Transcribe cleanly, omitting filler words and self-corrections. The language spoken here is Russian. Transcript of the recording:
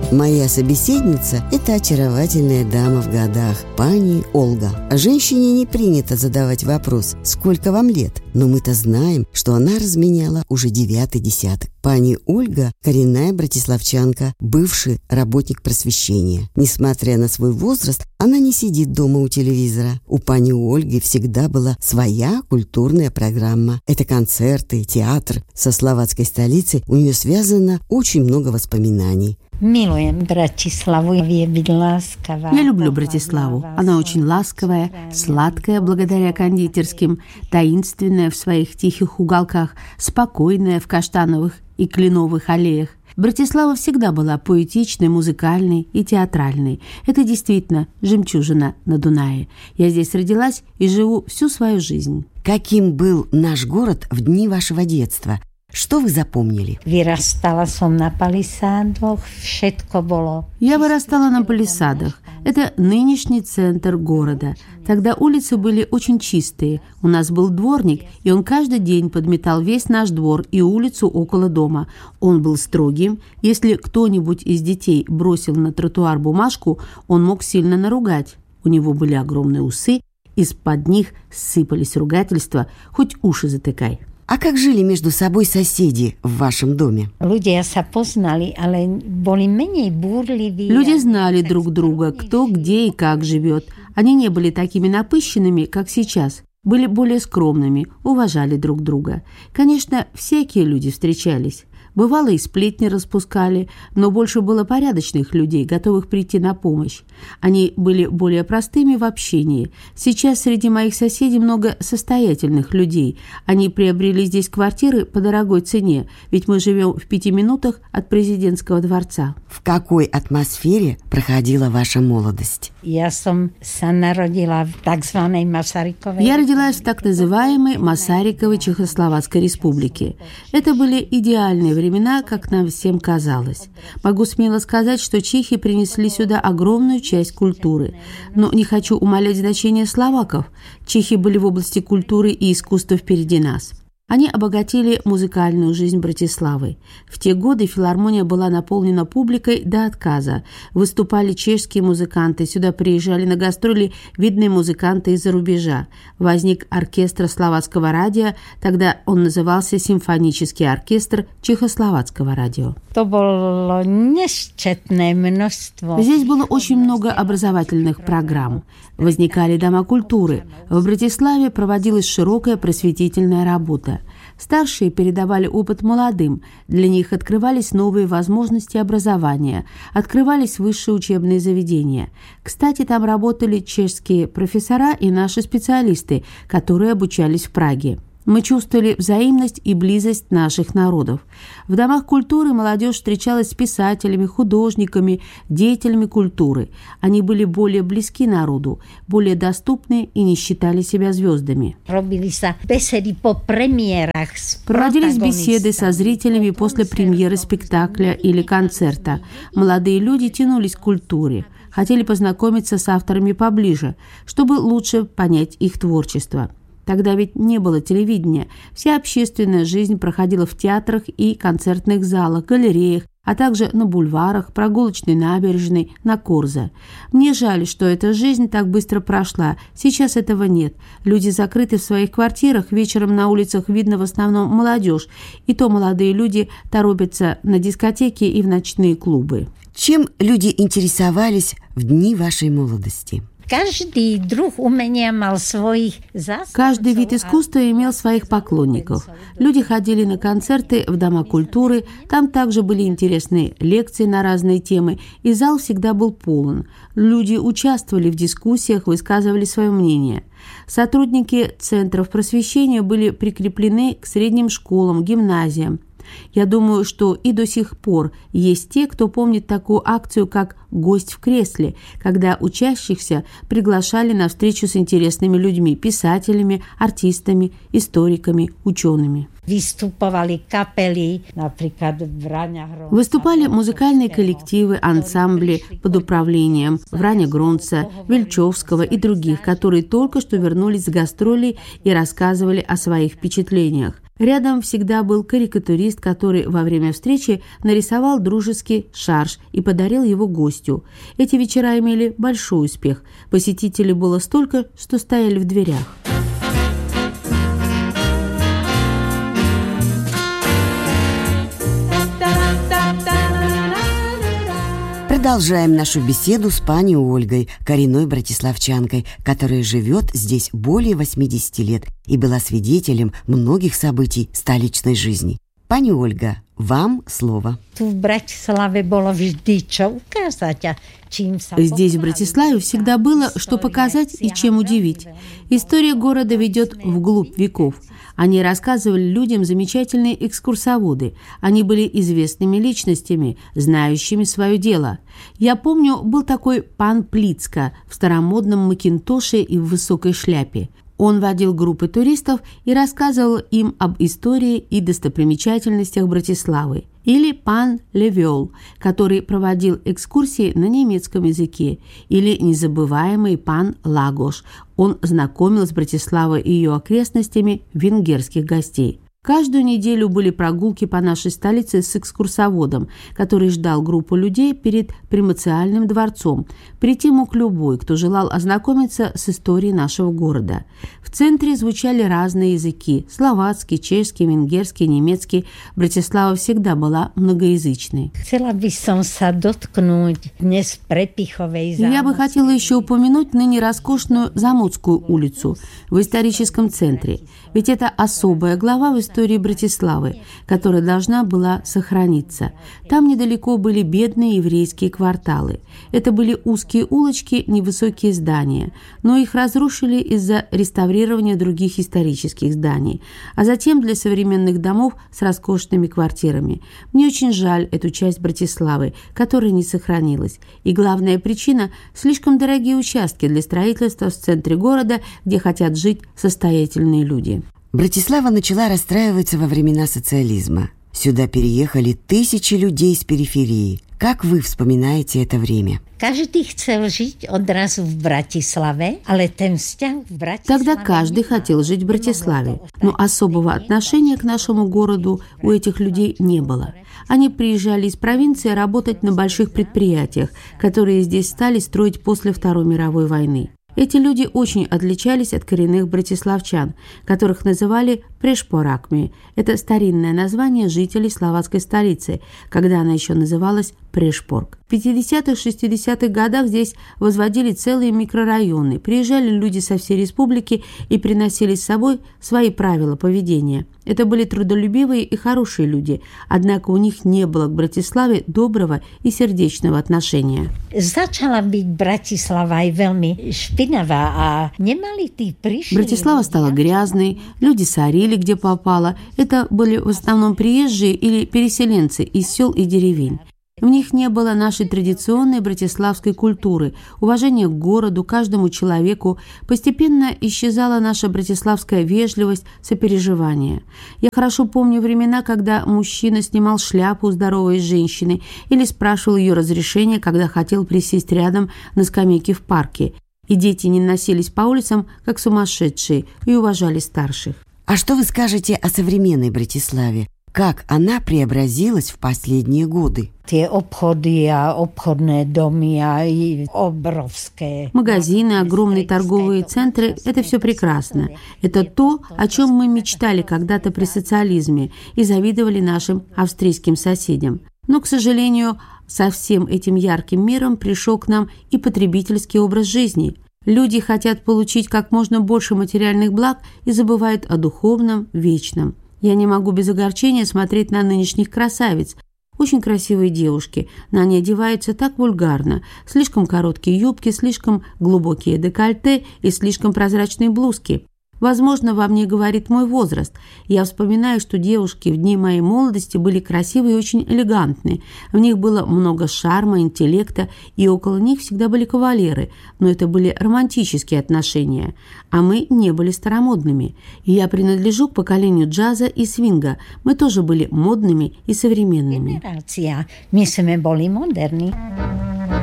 Моя собеседница – это очаровательная дама в годах, пани Ольга. Женщине не принято задавать вопрос «Сколько вам лет?», но мы-то знаем, что она разменяла уже 9-й десяток. Пани Ольга – коренная братиславчанка, бывший работник просвещения. Несмотря на свой возраст, она не сидит дома у телевизора. У пани Ольги всегда была своя культурная программа. Это концерты, театр. Со словацкой столицей у нее связано очень много воспоминаний. Я люблю Братиславу. Она очень ласковая, сладкая благодаря кондитерским, таинственная в своих тихих уголках, спокойная в каштановых и кленовых аллеях. Братислава всегда была поэтичной, музыкальной и театральной. Это действительно жемчужина на Дунае. Я здесь родилась и живу всю свою жизнь. Каким был наш город в дни вашего детства? Что вы запомнили? Я вырастала на палисадах. Это нынешний центр города. Тогда улицы были очень чистые. У нас был дворник, и он каждый день подметал весь наш двор и улицу около дома. Он был строгим. Если кто-нибудь из детей бросил на тротуар бумажку, он мог сильно наругать. У него были огромные усы, из-под них сыпались ругательства, хоть уши затыкай. А как жили между собой соседи в вашем доме? Люди знали друг друга, кто где и как живет. Они не были такими напыщенными, как сейчас. Были более скромными, уважали друг друга. Конечно, всякие люди встречались. Бывало, и сплетни распускали, но больше было порядочных людей, готовых прийти на помощь. Они были более простыми в общении. Сейчас среди моих соседей много состоятельных людей. Они приобрели здесь квартиры по дорогой цене, ведь мы живем в 5 минутах от президентского дворца. В какой атмосфере проходила ваша молодость? Я родилась в так называемой Масариковой Чехословацкой республике. Это были идеальные времена, как нам всем казалось. Могу смело сказать, что чехи принесли сюда огромную часть культуры. Но не хочу умалять значение словаков. Чехи были в области культуры и искусства впереди нас. Они обогатили музыкальную жизнь Братиславы. В те годы филармония была наполнена публикой до отказа. Выступали чешские музыканты, сюда приезжали на гастроли видные музыканты из-за рубежа. Возник оркестр словацкого радио, тогда он назывался Симфонический оркестр Чехословацкого радио. Здесь было очень много образовательных программ. Возникали дома культуры. В Братиславе проводилась широкая просветительная работа. Старшие передавали опыт молодым, для них открывались новые возможности образования, открывались высшие учебные заведения. Кстати, там работали чешские профессора и наши специалисты, которые обучались в Праге. Мы чувствовали взаимность и близость наших народов. В домах культуры молодежь встречалась с писателями, художниками, деятелями культуры. Они были более близки народу, более доступны и не считали себя звездами. Проводились беседы со зрителями после премьеры спектакля или концерта. Молодые люди тянулись к культуре, хотели познакомиться с авторами поближе, чтобы лучше понять их творчество. Тогда ведь не было телевидения. Вся общественная жизнь проходила в театрах и концертных залах, галереях, а также на бульварах, прогулочной набережной, на Корзе. Мне жаль, что эта жизнь так быстро прошла. Сейчас этого нет. Люди закрыты в своих квартирах, вечером на улицах видно в основном молодежь. И то молодые люди торопятся на дискотеки и в ночные клубы. Чем люди интересовались в дни вашей молодости? Каждый вид искусства имел своих поклонников. Люди ходили на концерты в дома культуры, там также были интересные лекции на разные темы, и зал всегда был полон. Люди участвовали в дискуссиях, высказывали свое мнение. Сотрудники центров просвещения были прикреплены к средним школам, гимназиям. Я думаю, что и до сих пор есть те, кто помнит такую акцию, как «Гость в кресле», когда учащихся приглашали на встречу с интересными людьми, писателями, артистами, историками, учеными. Выступали музыкальные коллективы, ансамбли под управлением Враня Гронца, Вельчевского и других, которые только что вернулись с гастролей и рассказывали о своих впечатлениях. Рядом всегда был карикатурист, который во время встречи нарисовал дружеский шарж и подарил его гостю. Эти вечера имели большой успех. Посетителей было столько, что стояли в дверях. Продолжаем нашу беседу с пани Ольгой, коренной братиславчанкой, которая живет здесь более 80 лет и была свидетелем многих событий столичной жизни. Пани Ольга, вам слово. Здесь, в Братиславе, всегда было, что показать и чем удивить. История города ведет вглубь веков. Они рассказывали людям замечательные экскурсоводы. Они были известными личностями, знающими свое дело. Я помню, был такой пан Плицка в старомодном макинтоше и в высокой шляпе. Он водил группы туристов и рассказывал им об истории и достопримечательностях Братиславы. Или пан Левёл, который проводил экскурсии на немецком языке. Или незабываемый пан Лагош. Он знакомил с Братиславой и ее окрестностями венгерских гостей. Каждую неделю были прогулки по нашей столице с экскурсоводом, который ждал группу людей перед Примациальным дворцом. Прийти мог любой, кто желал ознакомиться с историей нашего города. В центре звучали разные языки – словацкий, чешский, венгерский, немецкий. Братислава всегда была многоязычной. Я бы хотела еще упомянуть ныне роскошную Замоцкую улицу в историческом центре. Ведь это особая глава в истории Братиславы, которая должна была сохраниться. Там недалеко были бедные еврейские кварталы. Это были узкие улочки, невысокие здания, но их разрушили из-за реставрирования других исторических зданий, а затем для современных домов с роскошными квартирами. Мне очень жаль эту часть Братиславы, которая не сохранилась. И главная причина – слишком дорогие участки для строительства в центре города, где хотят жить состоятельные люди. Братислава начала расстраиваться во времена социализма. Сюда переехали тысячи людей с периферии. Как вы вспоминаете это время? Каждый хотел жить одразу в Братиславе, Тогда каждый хотел жить в Братиславе, но особого отношения к нашему городу у этих людей не было. Они приезжали из провинции работать на больших предприятиях, которые здесь стали строить после Второй мировой войны. Эти люди очень отличались от коренных братиславчан, которых называли прешпоракми. Это старинное название жителей словацкой столицы, когда она еще называлась Прешпорг. В 50-х, 60-х годах здесь возводили целые микрорайоны. Приезжали люди со всей республики и приносили с собой свои правила поведения. Это были трудолюбивые и хорошие люди, однако у них не было к Братиславе доброго и сердечного отношения. Братислава стала грязной, люди сорили где попало. Это были в основном приезжие или переселенцы из сел и деревень. В них не было нашей традиционной братиславской культуры, уважения к городу, каждому человеку. Постепенно исчезала наша братиславская вежливость, сопереживание. Я хорошо помню времена, когда мужчина снимал шляпу у здоровой женщины или спрашивал ее разрешения, когда хотел присесть рядом на скамейке в парке. И дети не носились по улицам, как сумасшедшие, и уважали старших. А что вы скажете о современной Братиславе? Как она преобразилась в последние годы? Магазины, огромные торговые центры – это все прекрасно. Это то, о чем мы мечтали когда-то при социализме и завидовали нашим австрийским соседям. Но, к сожалению, со всем этим ярким миром пришел к нам и потребительский образ жизни. Люди хотят получить как можно больше материальных благ и забывают о духовном, вечном. Я не могу без огорчения смотреть на нынешних красавиц. Очень красивые девушки, но они одеваются так вульгарно. Слишком короткие юбки, слишком глубокие декольте и слишком прозрачные блузки. Возможно, во мне говорит мой возраст. Я вспоминаю, что девушки в дни моей молодости были красивые и очень элегантные. В них было много шарма, интеллекта, и около них всегда были кавалеры. Но это были романтические отношения. А мы не были старомодными. И я принадлежу к поколению джаза и свинга. Мы тоже были модными и современными. Мы были модерны.